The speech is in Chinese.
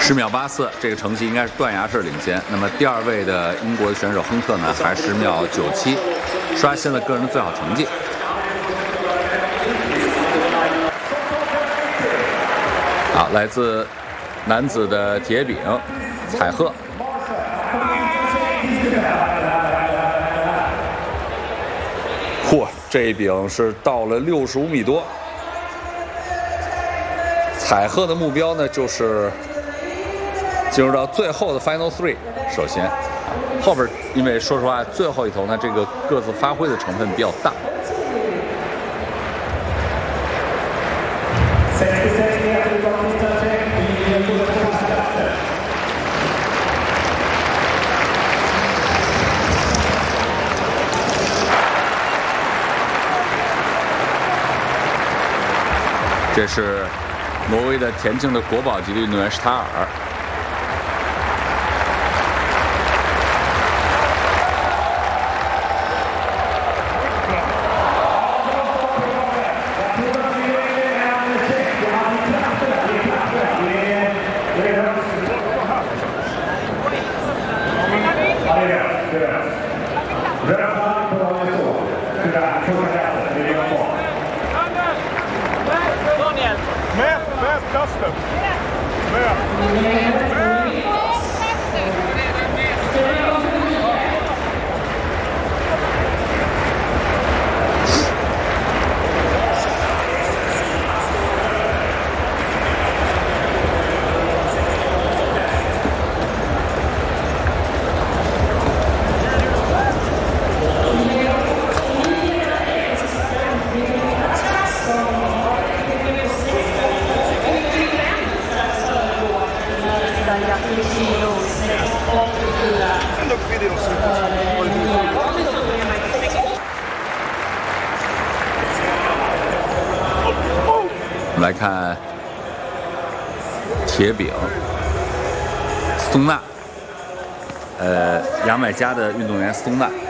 10秒84，这个成绩应该是断崖式领先。那么第二位的英国的选手亨特呢，还是10秒97，刷新了个人的最好成绩。好，来自男子的铁饼采鹤。嚯，这一饼是到了65米多。采鹤的目标呢，就是进入到最后的 Final Three。首先，后边因为说实话，最后一头呢，这个各自发挥的成分比较大。这是挪威的田径的国宝级的运动员施塔尔。我们来看铁饼斯通纳，牙买加的运动员斯通纳。